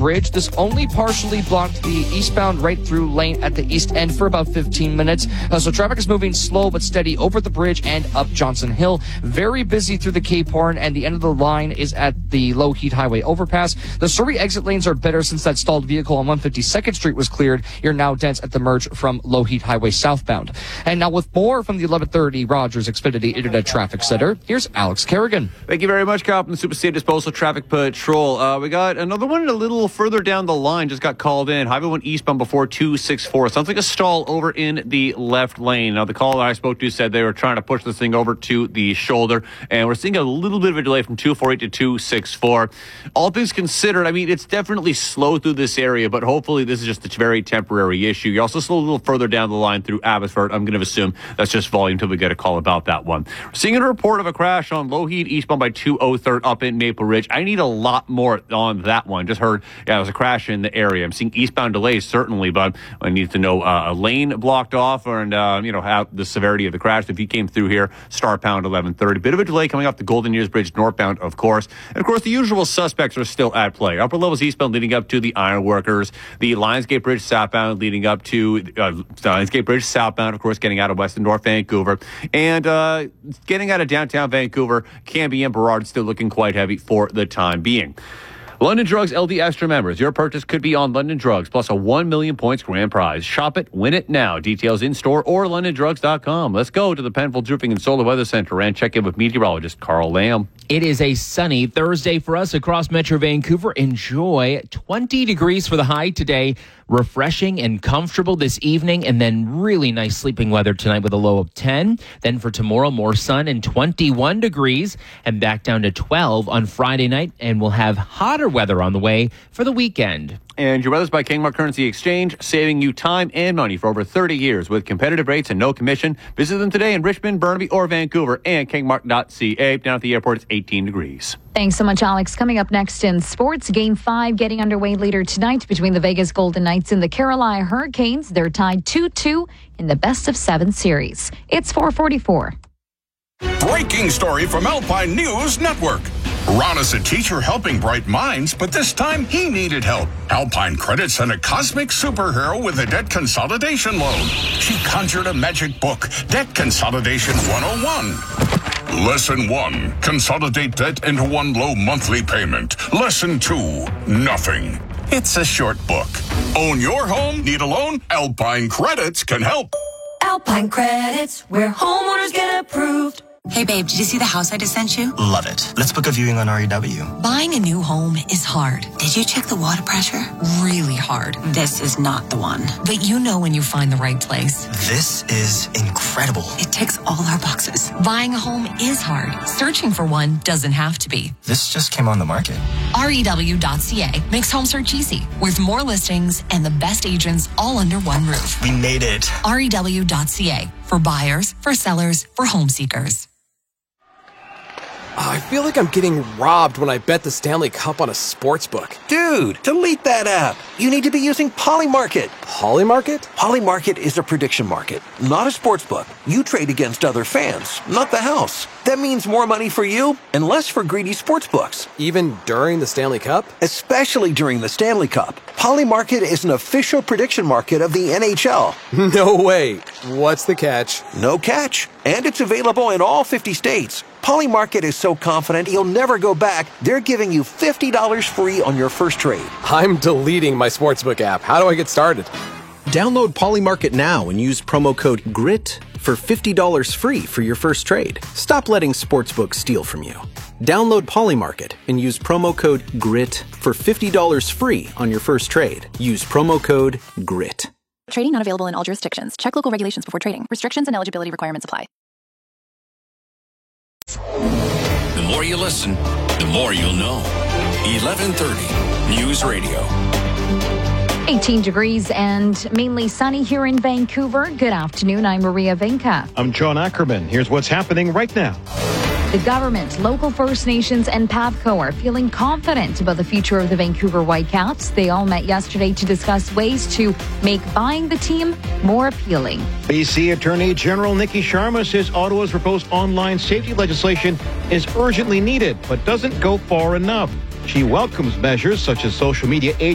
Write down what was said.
Bridge. This only partially blocked the eastbound right through lane at the east end for about 15 minutes. So traffic is moving slow but steady over the bridge and up Johnson Hill. Very busy through the Cape Horn, and the end of the line is at the Lougheed Highway overpass. The Surrey exit lanes are better since that stalled vehicle on 152nd Street was cleared. You're now dense at the merge from Lougheed Highway southbound. And now with more from the 1130 Rogers Xfinity Internet Traffic Center, here's Alex Kerrigan. Thank you very much, Kyle, from the Super Safe Disposal Traffic Patrol. We got another one a little further down the line, just got called in. Highway 1 eastbound before 264. Sounds like a stall over in the left lane. Now, the caller I spoke to said they were trying to push this thing over to the shoulder, and we're seeing a little bit of a delay from 248 to 264. All things considered, I mean, it's definitely slow through this area, but hopefully this is just a very temporary issue. You're also slow a little further down the line through Abbotsford. I'm going to assume that's just volume until we get a call about that one. We're seeing a report of a crash on Lougheed eastbound by 203rd up in Maple Ridge. I need a lot more on that one. Just heard, there was a crash in the area. I'm seeing eastbound delays, certainly, but I need to know a lane blocked off and, how the severity of the crash. If you came through here, star pound 1130. Bit of a delay coming off the Golden Years Bridge northbound, of course. And, of course, the usual suspects are still at play. Upper levels eastbound leading up to the Ironworkers. The Lionsgate Bridge southbound leading up to Lionsgate Bridge southbound, of course, getting out of West and North Vancouver. And getting out of downtown Vancouver, Cambie and Burrard still looking quite heavy for the time being. London Drugs LD Extra members. Your purchase could be on London Drugs plus a 1 million points grand prize. Shop it, win it now. Details in store or londondrugs.com. Let's go to the Penfolds Roofing and Solar Weather Center and check in with meteorologist Carl Lamb. It is a sunny Thursday for us across Metro Vancouver. Enjoy 20 degrees for the high today. Refreshing and comfortable this evening, and then really nice sleeping weather tonight with a low of 10. Then for tomorrow, more sun and 21 degrees, and back down to 12 on Friday night, and we'll have hotter weather on the way for the weekend. And your weather's by Kingmark Currency Exchange, saving you time and money for over 30 years with competitive rates and no commission. Visit them today in Richmond, Burnaby, or Vancouver, and kingmark.ca. Down at the airport, it's 18 degrees. Thanks so much, Alex. Coming up next in sports, Game 5 getting underway later tonight between the Vegas Golden Knights and the Carolina Hurricanes. They're tied 2-2 in the best-of-7 series. It's 4:44. Breaking story from Alpine News Network. Ron is a teacher helping bright minds, but this time he needed help. Alpine Credit sent a cosmic superhero with a debt consolidation loan. She conjured a magic book, Debt Consolidation 101. Lesson 1, consolidate debt into one low monthly payment. Lesson 2, nothing. It's a short book. Own your home? Need a loan? Alpine Credits can help. Alpine Credits, where homeowners get approved. Hey babe, did you see the house I just sent you? Love it. Let's book a viewing on REW. Buying a new home is hard. Did you check the water pressure? Really hard. This is not the one. But you know when you find the right place. This is incredible. It ticks all our boxes. Buying a home is hard. Searching for one doesn't have to be. This just came on the market. REW.ca makes home search easy, with more listings and the best agents all under one roof. We made it. REW.ca, for buyers, for sellers, for home seekers. I feel like I'm getting robbed when I bet the Stanley Cup on a sports book. Dude, delete that app. You need to be using Polymarket. Polymarket? Polymarket is a prediction market, not a sports book. You trade against other fans, not the house. That means more money for you and less for greedy sports books. Even during the Stanley Cup? Especially during the Stanley Cup. Polymarket is an official prediction market of the NHL. No way. What's the catch? No catch. And it's available in all 50 states. Polymarket is so confident you'll never go back, they're giving you $50 free on your first trade. I'm deleting my sportsbook app. How do I get started? Download Polymarket now and use promo code GRIT for $50 free for your first trade. Stop letting sportsbooks steal from you. Download Polymarket and use promo code GRIT for $50 free on your first trade. Use promo code GRIT. Trading not available in all jurisdictions. Check local regulations before trading. Restrictions and eligibility requirements apply. The more you listen, the more you'll know. 1130 News Radio. 18 degrees and mainly sunny here in Vancouver. Good afternoon. I'm Maria Venka. I'm John Ackerman. Here's what's happening right now. The government, local First Nations, and PAVCO are feeling confident about the future of the Vancouver Whitecaps. They all met yesterday to discuss ways to make buying the team more appealing. BC Attorney General Nikki Sharma says Ottawa's proposed online safety legislation is urgently needed, but doesn't go far enough. She welcomes measures such as social media